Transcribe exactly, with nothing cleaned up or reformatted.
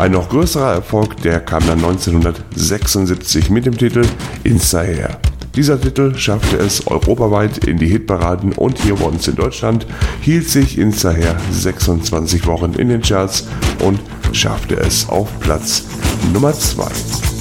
Ein noch größerer Erfolg, der kam dann neunzehnhundertsechsundsiebzig mit dem Titel Insdaher. Dieser Titel schaffte es europaweit in die Hitparaden und hier bei uns in Deutschland hielt sich Insdaher sechsundzwanzig Wochen in den Charts und schaffte es auf Platz Nummer zwei.